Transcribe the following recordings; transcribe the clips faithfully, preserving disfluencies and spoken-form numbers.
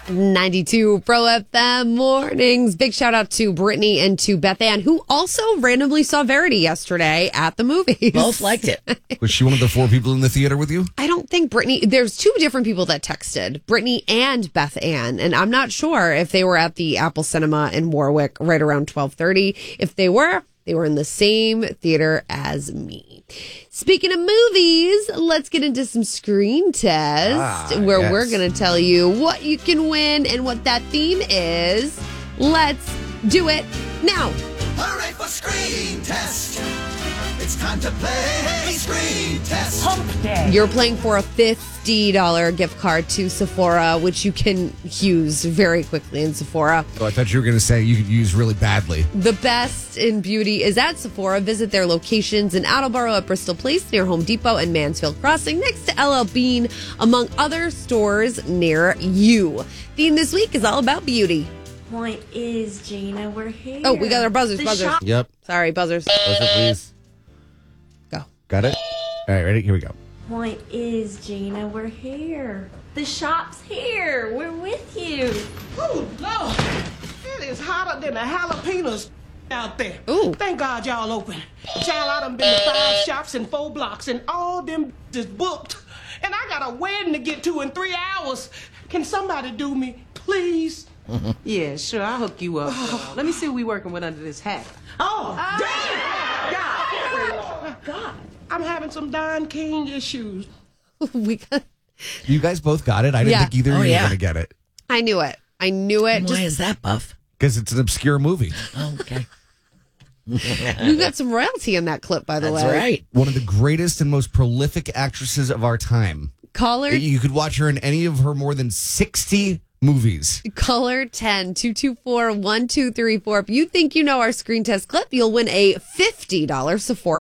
ninety-two Pro F M mornings. Big shout out to Brittany and to Beth Ann, who also randomly saw Verity yesterday at the movies. Both liked it. Was she one of the four people in the theater with you? I don't think Brittany, there's two different people that texted, Brittany and Beth Ann, and I'm not sure if they were at the Apple Cinema in Warwick right around twelve thirty. If they were, they were in the same theater as me. Speaking of movies, let's get into some screen test ah, where yes. we're going to tell you what you can win and what that theme is. Let's do it now. Hooray for screen test. It's time to play screen test. Hump day. You're playing for a fifty dollars gift card to Sephora, which you can use very quickly in Sephora. Oh, I thought you were going to say you could use really badly. The best in beauty is at Sephora. Visit their locations in Attleboro at Bristol Place, near Home Depot and Mansfield Crossing, next to L L Bean, among other stores near you. Theme this week is all about beauty. Point is, Gina, we're here. Oh, we got our buzzers, The buzzers. shop- Yep. Sorry, buzzers. Buzzer, please. Go. Got it? All right, ready? Here we go. Point is, Gina, we're here. The shop's here. We're with you. Oh, Lord. It is hotter than the jalapenos out there. Ooh. Thank God y'all open. Child, I done been to five shops in four blocks, and all them is booked. And I got a wedding to get to in three hours. Can somebody do me, please? Yeah, sure. I'll hook you up. Uh, let me see what we working with under this hat. Oh, damn! God. God. I'm having some Don King issues. we got, You guys both got it. I didn't Yeah. think either Oh, of you yeah. were going to get it. I knew it. I knew it. Why Just, is that, Buff? Because it's an obscure movie. Oh, okay. you got some royalty in that clip, by the That's way. right. One of the greatest and most prolific actresses of our time. Caller, You could watch her in any of her more than sixty movies. caller ten two two four one two three four. If you think you know our screen test clip, you'll win a fifty dollars Sephora.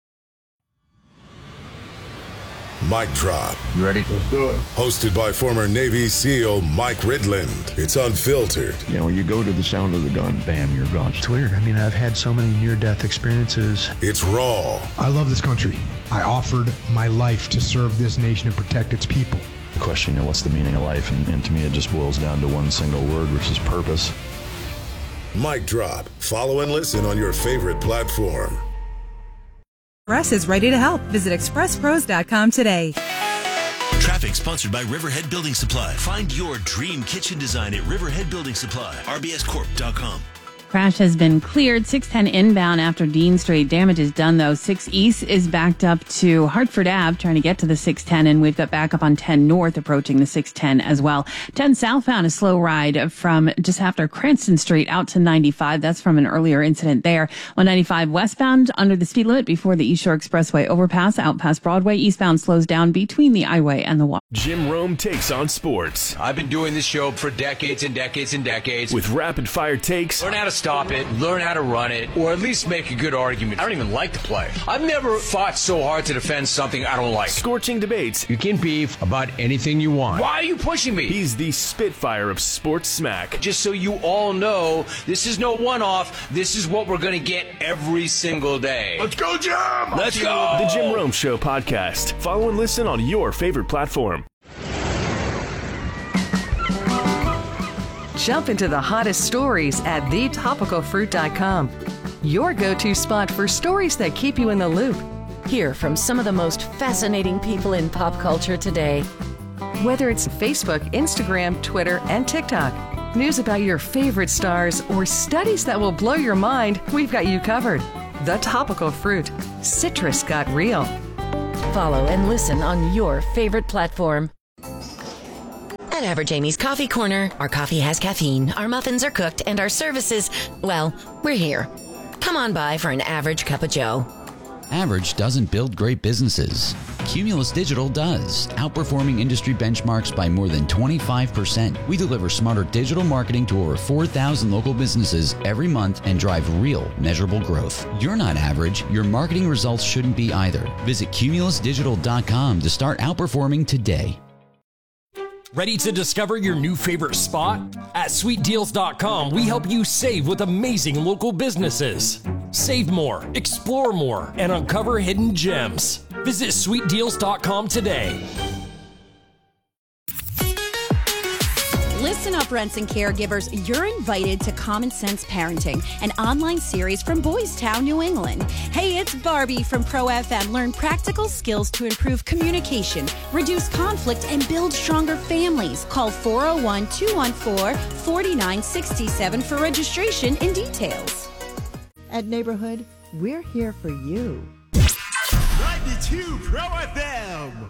Mic Drop. You ready? Let's do it. Hosted by former Navy SEAL Mike Ridland. It's unfiltered. You know, you go to the sound of the gun, bam, you're gone. It's weird. I mean, I've had so many near-death experiences. It's raw. I love this country. I offered my life to serve this nation and protect its people. The question, you know, what's the meaning of life? And, and to me, it just boils down to one single word, which is purpose. Mic Drop. Follow and listen on your favorite platform. Express is ready to help. Visit express pros dot com today. Traffic sponsored by Riverhead Building Supply. Find your dream kitchen design at Riverhead Building Supply. R B S corp dot com. Crash has been cleared. six ten inbound after Dean Street. Damage is done, though. six East is backed up to Hartford Avenue, trying to get to the six ten, and we've got backup on ten North approaching the six ten as well. ten Southbound, a slow ride from just after Cranston Street out to ninety-five. That's from an earlier incident there. one ninety-five westbound under the speed limit before the East Shore Expressway overpass. Out past Broadway. Eastbound slows down between the I-Way and the Walk. Jim Rome takes on sports. I've been doing this show for decades and decades and decades. With rapid fire takes. Learn how to stop it, learn how to run it, or at least make a good argument. I don't even like to play. I've never fought so hard to defend something I don't like. Scorching debates. You can beef about anything you want. Why are you pushing me? He's the Spitfire of sports smack. Just so you all know, this is no one-off. This is what we're going to get every single day. Let's go, Jim! Let's go! The Jim Rome Show podcast. Follow and listen on your favorite platform. Jump into the hottest stories at the topical fruit dot com. Your go-to spot for stories that keep you in the loop. Hear from some of the most fascinating people in pop culture today. Whether it's Facebook, Instagram, Twitter, and TikTok, news about your favorite stars, or studies that will blow your mind, we've got you covered. The Topical Fruit. Citrus got real. Follow and listen on your favorite platform. At Average Amy's Coffee Corner, our coffee has caffeine, our muffins are cooked, and our services, well, we're here. Come on by for an average cup of joe. Average doesn't build great businesses. Cumulus Digital does, outperforming industry benchmarks by more than twenty-five percent. We deliver smarter digital marketing to over four thousand local businesses every month and drive real, measurable growth. You're not average. Your marketing results shouldn't be either. Visit cumulus digital dot com to start outperforming today. Ready to discover your new favorite spot? At sweet deals dot com, we help you save with amazing local businesses. Save more, explore more, and uncover hidden gems. Visit sweet deals dot com today. Listen up, Rents and caregivers. You're invited to Common Sense Parenting, an online series from Boys Town, New England. Hey, it's Barbie from Pro F M. Learn practical skills to improve communication, reduce conflict, and build stronger families. Call four oh one, two one four, four nine six seven for registration and details. At Neighborhood, we're here for you. ninety-two Pro F M.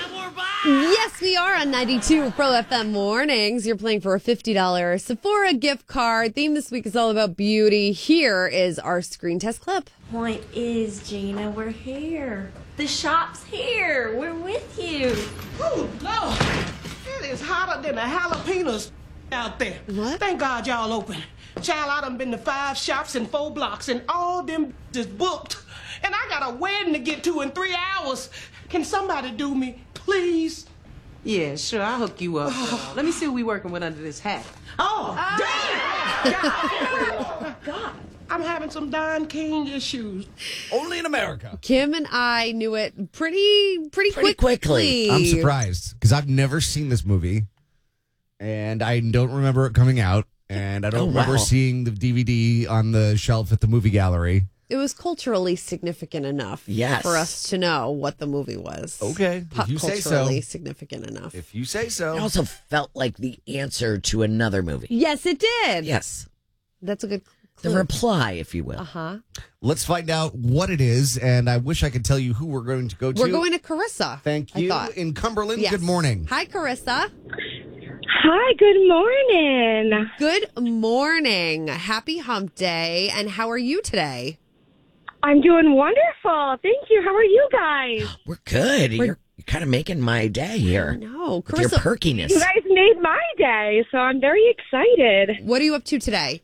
Yes, we are on ninety-two Pro F M Mornings. You're playing for a fifty dollars Sephora gift card. Theme this week is all about beauty. Here is our screen test clip. Point is, Gina, we're here. The shop's here. We're with you. Oh, Lord. It is hotter than the jalapenos out there. What? Thank God y'all open. Child, I done been to five shops and four blocks, and all them is booked. And I got a wedding to get to in three hours. Can somebody do me, please? Yeah, sure. I'll hook you up. Uh, let me see what we working with under this hat. Oh, damn! God. God. I'm having some Don King issues. Only in America. Kim and I knew it pretty, pretty, Pretty quickly. quickly. I'm surprised because I've never seen this movie, and I don't remember it coming out, and I don't Oh, remember wow. seeing the D V D on the shelf at the movie gallery. It was culturally significant enough Yes. for us to know what the movie was. Okay, Pop if you say so. culturally significant enough. If you say so. It also felt like the answer to another movie. Yes, it did. Yes. That's a good The clue. reply, if you will. Uh-huh. Let's find out what it is, and I wish I could tell you who we're going to go to. We're going to Carissa. Thank I you. thought. In Cumberland, Yes. good morning. Hi, Carissa. Hi, good morning. Good morning. Happy hump day. And how are you today? I'm doing wonderful. Thank you. How are you guys? We're good. We're- You're, you're kind of making my day here. No, With your Carissa. perkiness. You guys made my day, so I'm very excited. What are you up to today?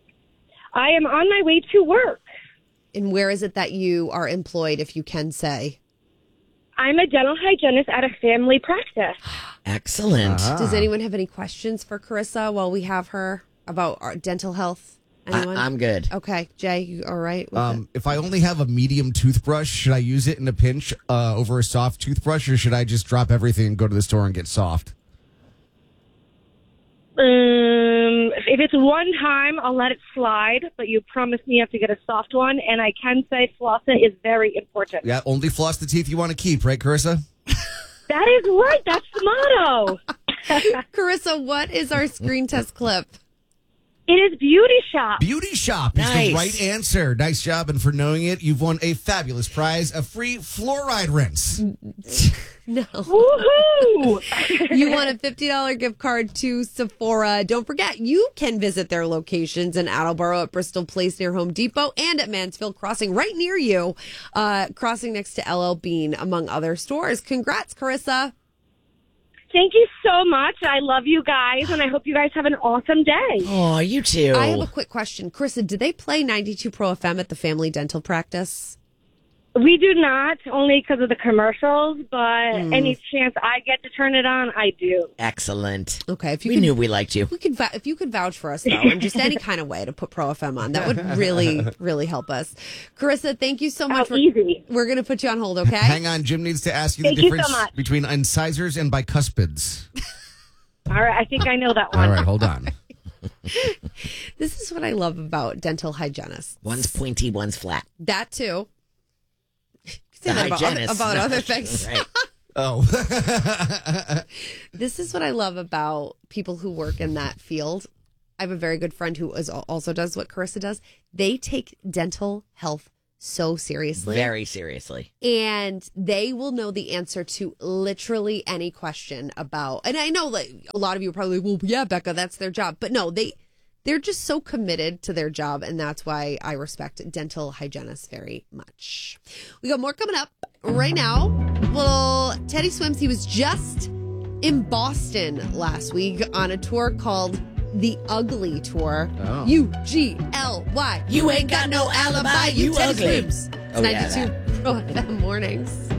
I am on my way to work. And where is it that you are employed, if you can say? I'm a dental hygienist at a family practice. Excellent. Ah. Does anyone have any questions for Carissa while we have her about our dental health? Anyone? I, I'm good. Okay. Jay, you all right? with Um, if I only have a medium toothbrush, should I use it in a pinch uh, over a soft toothbrush, or should I just drop everything and go to the store and get soft? Um, if it's one time, I'll let it slide, but you promised me you have to get a soft one, and I can say flossing is very important. Yeah, only floss the teeth you want to keep, right, Carissa? That is right. That's the motto. it? Carissa, what is our screen test clip? It is Beauty Shop. Beauty Shop is Nice. the right answer. Nice job, and for knowing it, you've won a fabulous prize, a free fluoride rinse. No. Woohoo! You want a fifty dollars gift card to Sephora. Don't forget, you can visit their locations in Attleboro, at Bristol Place near Home Depot, and at Mansfield Crossing right near you, uh, crossing next to L L Bean, among other stores. Congrats, Carissa. Thank you so much. I love you guys, and I hope you guys have an awesome day. Oh, you too. I have a quick question. Carissa, did they play ninety-two Pro F M at the family dental practice? We do not, only because of the commercials, but Mm. any chance I get to turn it on, I do. Excellent. Okay, if you we could, knew we liked you. we could, vou- if you could vouch for us though, in just any kind of way to put Pro F M on, that would really, really help us. Carissa, thank you so much. Oh, easy. We're going to put you on hold, okay? Hang on, Jim needs to ask you the Thank you so difference much. between incisors and bicuspids. All right, I think I know that one. All right, hold on. This is what I love about dental hygienists. One's pointy, one's flat. That too. The Say that about other, hygienist. about No, other things. right. Oh. This is what I love about people who work in that field. I have a very good friend who is also does what Carissa does. They take dental health so seriously. Very seriously. And they will know the answer to literally any question about, and I know like a lot of you are probably, well, yeah, Becca, that's their job. But no, they, they're just so committed to their job. And that's why I respect dental hygienists very much. We got more coming up right now. Little Teddy Swims, he was just in Boston last week on a tour called The Ugly Tour. Oh. U G L Y. You ain't got no alibi, you Teddy ugly. Swims. It's Oh, yeah, ninety-two Pro F M Mornings.